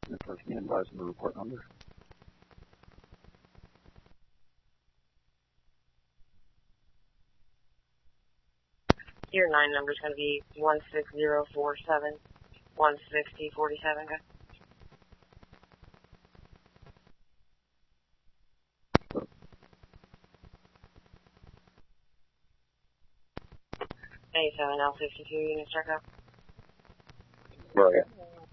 And first be advised of the report number. Your 9 number is going to be 16047, 16047. Okay. A7L52 unit check up. Right.